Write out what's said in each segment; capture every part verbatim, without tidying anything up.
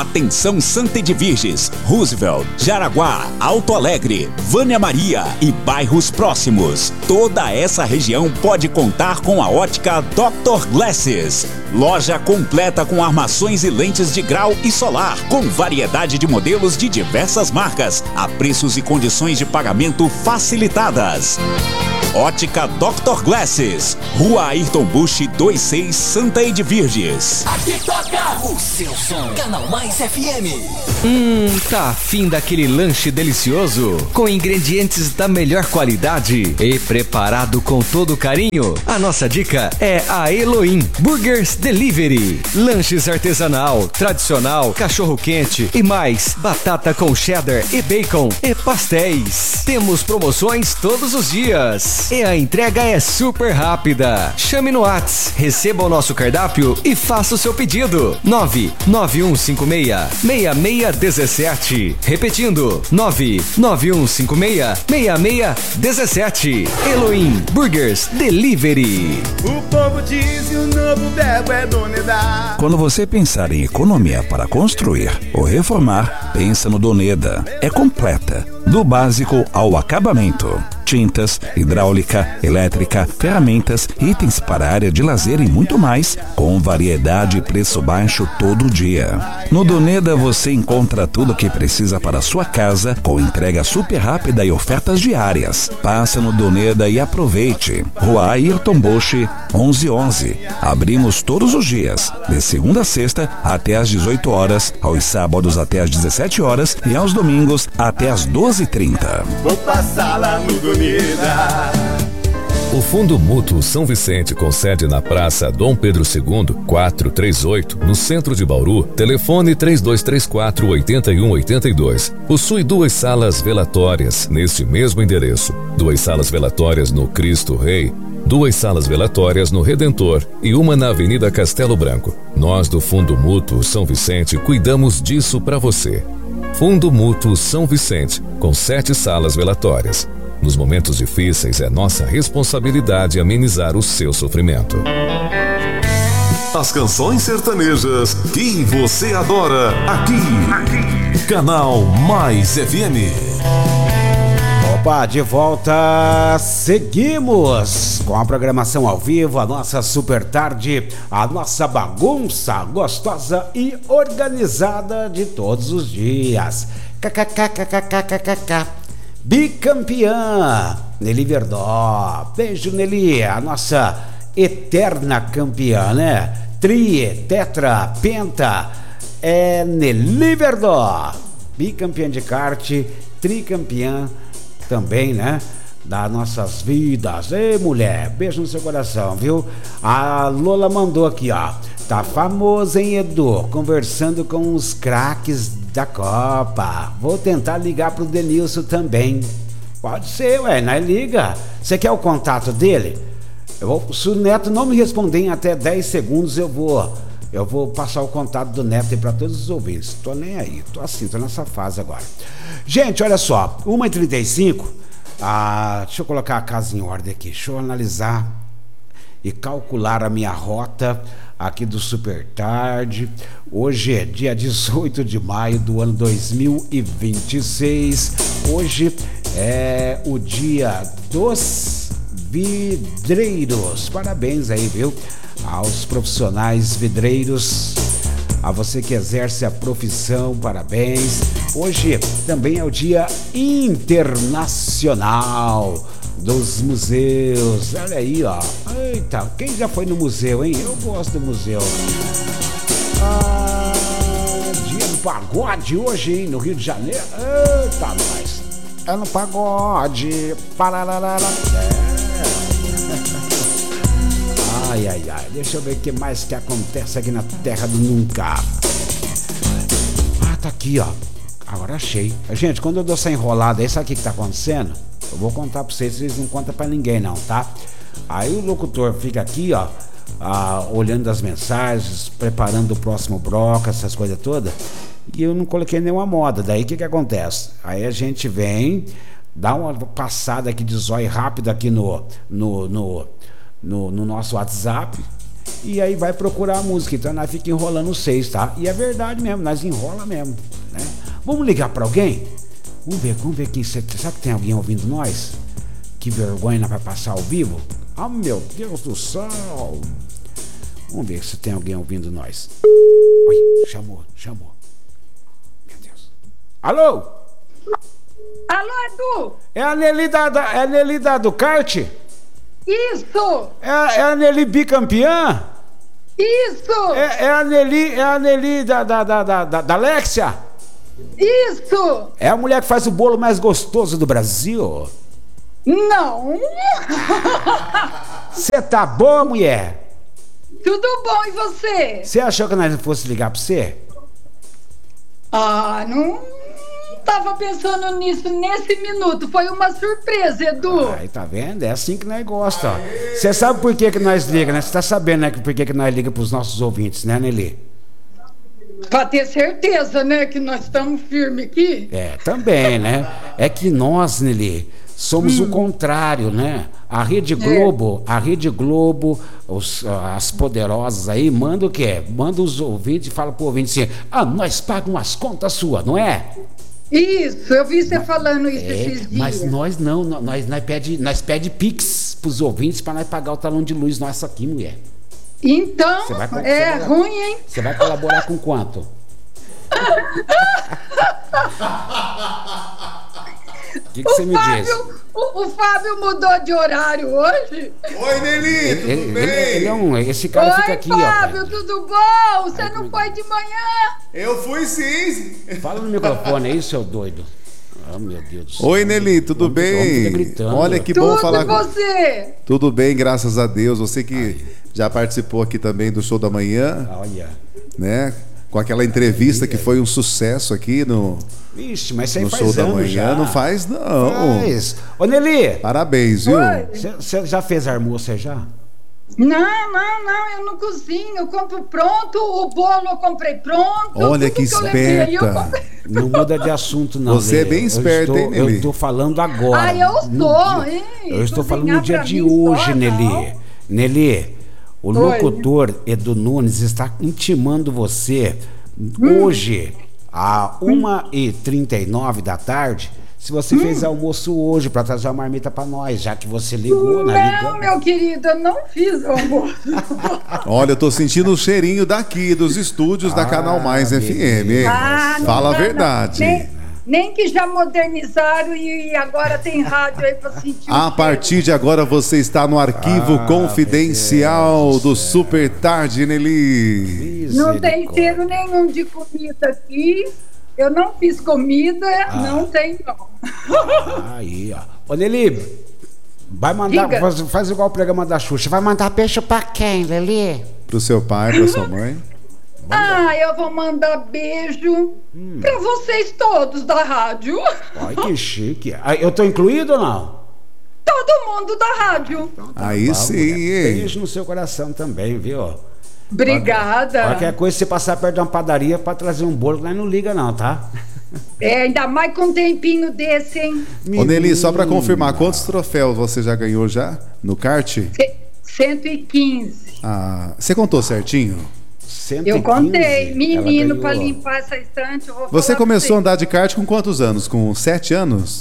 Atenção Santa Edviges, Roosevelt, Jaraguá, Alto Alegre, Vânia Maria e bairros próximos. Toda essa região pode contar com a ótica doutor Glasses. Loja completa com armações e lentes de grau e solar, com variedade de modelos de diversas marcas, a preços e condições de pagamento facilitadas. Ótica doutor Glasses, Rua Ayrton Busch vinte e seis, Santa Edviges. Aqui toca o seu som, Canal Mais F M. Hum, tá afim daquele lanche delicioso? Com ingredientes da melhor qualidade e preparado com todo carinho? A nossa dica é a Elohim Burgers Delivery. Lanches artesanal, tradicional, cachorro quente e mais, batata com cheddar e bacon e pastéis. Temos promoções todos os dias. E a entrega é super rápida. Chame no Whats, receba o nosso cardápio e faça o seu pedido. nove nove um cinco seis, seis seis um sete. Repetindo, nove nove um cinco seis, seis seis um sete. Elohim Burgers Delivery. O povo diz e o novo verbo é Doneda. Quando você pensar em economia para construir ou reformar, pensa no Doneda. É completa, do básico ao acabamento. Tintas, hidráulica, elétrica, ferramentas, itens para a área de lazer e muito mais, com variedade e preço baixo todo dia. No Doneda você encontra tudo o que precisa para a sua casa, com entrega super rápida e ofertas diárias. Passa no Doneda e aproveite. Rua Ayrton Busch, onze onze. Abrimos todos os dias, de segunda a sexta até às dezoito horas, aos sábados até às dezessete horas e aos domingos até às doze e trinta. Vou passar lá no Doneda. O Fundo Mútuo São Vicente, com sede na Praça Dom Pedro segundo, quatrocentos e trinta e oito, no centro de Bauru, telefone três dois três quatro, oito um oito dois. Possui duas salas velatórias neste mesmo endereço. Duas salas velatórias no Cristo Rei, duas salas velatórias no Redentor e uma na Avenida Castelo Branco. Nós do Fundo Mútuo São Vicente cuidamos disso para você. Fundo Mútuo São Vicente, com sete salas velatórias. Nos momentos difíceis, é nossa responsabilidade amenizar o seu sofrimento. As canções sertanejas que você adora, aqui, aqui. Canal Mais F M. Opa, de volta, seguimos com a programação ao vivo, a nossa super tarde, a nossa bagunça gostosa e organizada de todos os dias. Kkkkkkkkkk. Bicampeã, Nelly Verdó. Beijo, Nelly, a nossa eterna campeã, né? Tri, tetra, penta, é Nelly Verdó. Bicampeã de kart, tricampeã também, né? Das nossas vidas. Ei, mulher, beijo no seu coração, viu? A Lola mandou aqui, ó. Tá famoso, hein, Edu? Conversando com os craques da Copa. Vou tentar ligar pro Denilson também. Pode ser, ué, nós liga. Você quer o contato dele? Eu vou, se o Neto não me responder em até dez segundos, eu vou eu vou passar o contato do Neto aí pra todos os ouvintes. Tô nem aí, tô assim, tô nessa fase agora. Gente, olha só, uma e trinta e cinco. Ah, deixa eu colocar a casa em ordem aqui. Deixa eu analisar e calcular a minha rota aqui do Super Tarde. Hoje é dia dezoito de maio do ano dois mil e vinte e seis. Hoje é o dia dos vidreiros. Parabéns aí, viu? Aos profissionais vidreiros, a você que exerce a profissão, parabéns. Hoje também é o dia internacional dos museus. Olha aí, ó. Eita, quem já foi no museu, hein? Eu gosto do museu. Ah, dia do pagode hoje, hein? No Rio de Janeiro. Eita, nós. É no pagode. Parararara. É. Ai, ai, ai. Deixa eu ver o que mais que acontece aqui na terra do nunca. Ah, tá aqui, ó. Agora achei. Gente, quando eu dou essa enrolada aí, sabe o que que tá acontecendo? Eu vou contar pra vocês, vocês não contam pra ninguém não, tá? Aí o locutor fica aqui, ó, ah, olhando as mensagens, preparando o próximo bloco, essas coisas todas, e eu não coloquei nenhuma moda. Daí o que que acontece? Aí a gente vem, dá uma passada aqui de zóio rápido aqui no, no, no, no, no nosso WhatsApp e aí vai procurar a música. Então nós fica enrolando vocês, tá? E é verdade mesmo, nós enrola mesmo, né? Vamos ligar pra alguém? Vamos ver, vamos ver quem... Será que tem alguém ouvindo nós? Que vergonha, nós vai passar ao vivo? Ah, meu Deus do céu! Vamos ver se tem alguém ouvindo nós. Oi, chamou, chamou. Meu Deus. Alô? Alô, Edu? É a Nelly da, da, é a Nelly da, do kart? Isso! É, é a Nelly bicampeã? Isso! É, é a Nelly, é a Nelly da, da, da, da, da, da Alexia? Isso! É a mulher que faz o bolo mais gostoso do Brasil? Não! Você tá boa, mulher? Tudo bom, e você? Você achou que nós não fosse ligar pra você? Ah, não tava pensando nisso nesse minuto. Foi uma surpresa, Edu. Aí, tá vendo? É assim que nós gostamos. Você sabe por que que nós liga, né? Você tá sabendo, né, por que que nós liga pros nossos ouvintes, né, Nelly? Pra ter certeza, né, que nós estamos firmes aqui. É, também, né? É que nós, Nelly, somos hum. o contrário, né? A Rede Globo, é. a Rede Globo, os, as poderosas aí, manda o quê? Manda os ouvintes e fala pro ouvinte assim, ah, nós pagamos as contas suas, não é? Isso, eu vi você mas, falando isso é, esses dias. Mas nós não, nós, nós pede, nós pede pix pros ouvintes pra nós pagar o talão de luz nosso aqui, mulher. Então, vai, é vai, ruim, hein? Você vai colaborar com quanto? O que você me Fábio, diz? O, o Fábio mudou de horário hoje. Oi, Nelly, tudo ele, bem? Ele, ele é um, esse cara Oi, fica aqui, Fábio, ó. Fábio, tudo bom? Você Ai, não foi de manhã? Eu fui sim. Fala no microfone aí, seu doido. Oh, meu Deus do céu. Oi, Nelly, tudo bem? Olha que tudo bom falar com você. Tudo bem, graças a Deus. Você que Ai. já participou aqui também do Show da Manhã. Olha. Né? Com aquela entrevista que foi um sucesso aqui no, Vixe, mas isso aí no faz Show da Manhã. Já. Não faz, não. Faz. Ô, Nelly. Parabéns, viu? Você já fez almoço já? Não, não, não, eu não cozinho, eu compro pronto, o bolo eu comprei pronto. Olha que esperta. Que comprei... Não muda de assunto, não. Você é bem esperta, eu estou, hein, Nelly? Eu estou falando agora. Ah, eu estou, dia, hein? Eu estou falando no dia de hoje, Nelly. Nelly, o Oi. locutor Edu Nunes está intimando você hum. hoje, às uma e trinta e nove da tarde, se você hum. fez almoço hoje para trazer uma marmita para nós, já que você ligou, né? Não, meu querido, eu não fiz almoço. Olha, eu tô sentindo o cheirinho daqui, dos estúdios ah, da Canal Mais F M. Ah, Fala não, a verdade. Não, nem, nem que já modernizaram e agora tem rádio aí para sentir. A partir de agora você está no arquivo ah, confidencial do Super Tarde, Nelly. Não tem cheiro nenhum de comida aqui. Eu não fiz comida, ah. não tem não. Aí, ó. Ô, Nelly, vai mandar, faz, faz igual o programa da Xuxa. Vai mandar beijo pra quem, Nelly? Pro seu pai, pra sua mãe. Ah, eu vou mandar beijo hum. pra vocês todos da rádio. Ai, que chique. Eu tô incluído ou não? Todo mundo da rádio. Então, tá Aí bom, sim, hein? Beijo no seu coração também, viu? Obrigada. Qualquer coisa, se passar perto de uma padaria pra trazer um bolo, nós não liga não, tá? É, ainda mais com um tempinho desse, hein? Ô, Nelly, só pra confirmar, quantos troféus você já ganhou já no kart? cento e quinze. Ah, você contou certinho? cento e quinze? Eu contei, menino, pra limpar essa estante. Eu vou você começou você. a andar de kart com quantos anos? Com sete anos?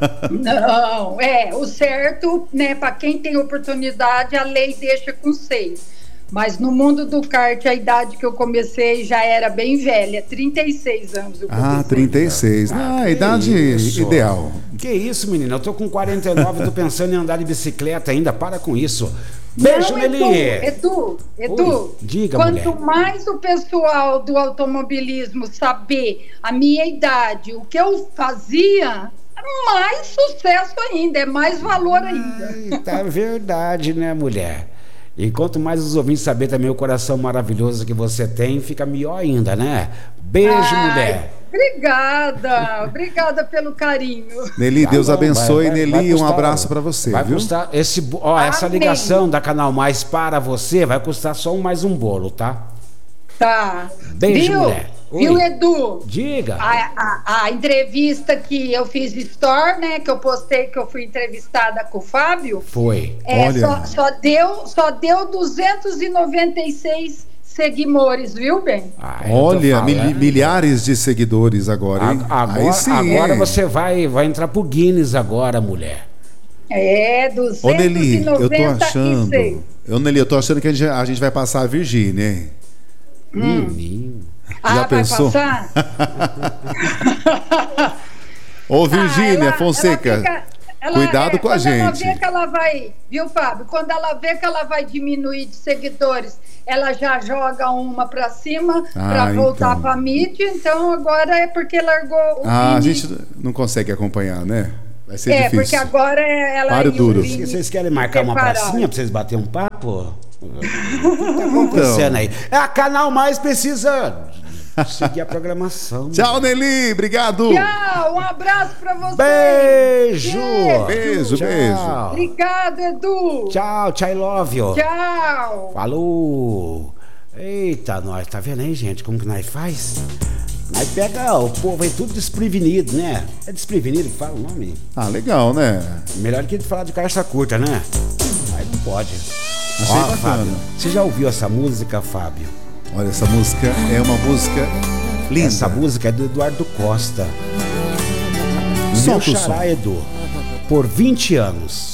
Não, é, o certo, né, pra quem tem oportunidade, a lei deixa com seis. Mas no mundo do kart, a idade que eu comecei já era bem velha, trinta e seis anos. Eu ah, trinta e seis. Ah, ah, a idade isso. ideal. Que isso, menina? Eu tô com quarenta e nove, tô pensando em andar de bicicleta ainda. Para com isso. Beijo, Nelly. Edu, Edu, Edu. Oi, diga, quanto mulher. mais o pessoal do automobilismo saber a minha idade, o que eu fazia, mais sucesso ainda, é mais valor ainda. Ai, tá verdade, né, mulher? E quanto mais os ouvintes saber também o coração maravilhoso que você tem, fica melhor ainda, né? Beijo, Ai, mulher. Obrigada, obrigada pelo carinho. Nelly, tá Deus bom, abençoe, vai, vai, Nelly, vai custar, um abraço para você, vai viu? Custar esse, ó, essa ligação da Canal Mais para você vai custar só um mais um bolo, tá? Tá. Beijo, Viu? mulher. Viu, Edu? Diga. A, a, a entrevista que eu fiz store, né? Que eu postei que eu fui entrevistada com o Fábio. Foi. É, Olha. Só, só, deu, só deu duzentos e noventa e seis seguidores, viu, bem? Ah, eu tô Olha, falando. mil- milhares de seguidores agora, hein? A- Agora, Aí sim, agora hein? você vai, vai entrar pro Guinness agora, mulher. É, Ô, Nelly, eu tô duzentos e noventa e achando. seis. Eu, Nelly, eu tô achando que a gente, a gente vai passar a Virgínia, hein? Menino. Ah, Já vai pensou? passar? Ô, Virgínia Ah, ela- Fonseca, ela fica- ela- cuidado é, com a quando ela gente. vê que ela vai, viu, Fábio? Quando ela vê que ela vai diminuir de seguidores, ela já joga uma pra cima Ah, pra voltar então. pra mídia. Então agora é porque largou o Ah, a Vini. gente não consegue acompanhar, né? Vai ser É, difícil. porque agora é ela Páreo e o duro. Vini Vocês querem marcar uma separaram. pracinha pra vocês baterem um papo? O que tá acontecendo aí? É, a Canal Mais precisa seguir a programação. Tchau, Nelly. Obrigado. Tchau, um abraço pra vocês. Beijo. Beijo, Tchau. beijo. Obrigado, Edu. Tchau, tchau, I love you. Tchau. Falou. Eita, nós, tá vendo aí, gente, como que nós faz? Nós pega o povo aí tudo desprevenido, né? É desprevenido que fala o nome? Ah, legal, né? Melhor que ele falar de calça curta, né? Aí não pode. Achei Ó, bacana. Fábio, você já ouviu essa música, Fábio? Olha, essa música é uma música linda. Essa música é do Eduardo Costa. Solta Meu o som. xará, Edu. Por vinte anos.